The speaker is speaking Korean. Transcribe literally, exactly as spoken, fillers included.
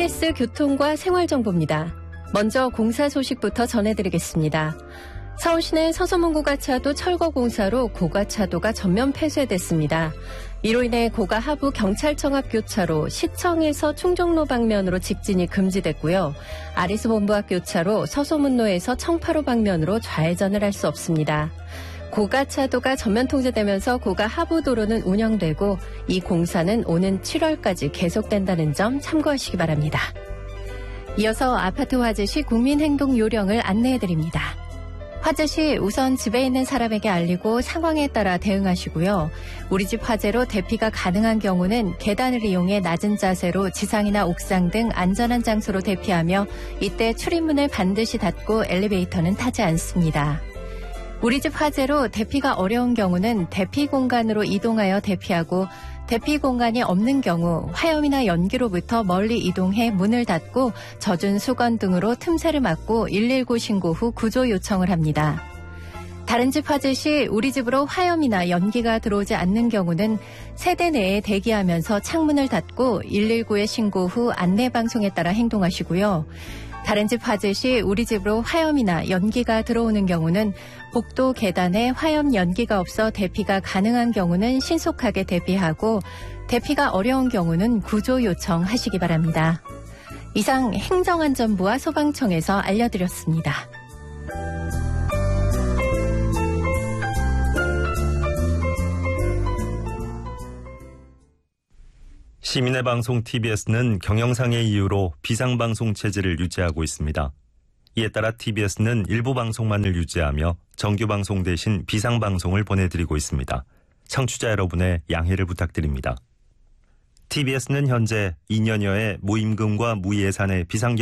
티비에스 교통과 생활정보입니다. 먼저 공사 소식부터 전해드리겠습니다. 서울시내 서소문 고가차도 철거 공사로 고가차도가 전면 폐쇄됐습니다. 이로 인해 고가 하부 경찰청 앞 교차로 시청에서 충정로 방면으로 직진이 금지됐고요. 아리스 본부 앞 교차로 서소문로에서 청파로 방면으로 좌회전을 할 수 없습니다. 고가차도가 전면 통제되면서 고가 하부 도로는 운영되고 이 공사는 오는 칠월까지 계속된다는 점 참고하시기 바랍니다. 이어서 아파트 화재 시 국민행동 요령을 안내해드립니다. 화재 시 우선 집에 있는 사람에게 알리고 상황에 따라 대응하시고요. 우리 집 화재로 대피가 가능한 경우는 계단을 이용해 낮은 자세로 지상이나 옥상 등 안전한 장소로 대피하며 이때 출입문을 반드시 닫고 엘리베이터는 타지 않습니다. 우리 집 화재로 대피가 어려운 경우는 대피 공간으로 이동하여 대피하고 대피 공간이 없는 경우 화염이나 연기로부터 멀리 이동해 문을 닫고 젖은 수건 등으로 틈새를 막고 일일구 신고 후 구조 요청을 합니다. 다른 집 화재 시 우리 집으로 화염이나 연기가 들어오지 않는 경우는 세대 내에 대기하면서 창문을 닫고 일일구에 신고 후 안내방송에 따라 행동하시고요. 다른 집 화재 시 우리 집으로 화염이나 연기가 들어오는 경우는 복도 계단에 화염 연기가 없어 대피가 가능한 경우는 신속하게 대피하고 대피가 어려운 경우는 구조 요청하시기 바랍니다. 이상 행정안전부와 소방청에서 알려드렸습니다. 시민의 방송 티비에스는 경영상의 이유로 비상방송 체제를 유지하고 있습니다. 이에 따라 티비에스는 일부 방송만을 유지하며 정규방송 대신 비상방송을 보내드리고 있습니다. 청취자 여러분의 양해를 부탁드립니다. 티비에스는 현재 이 년여의 무임금과 무예산의 비상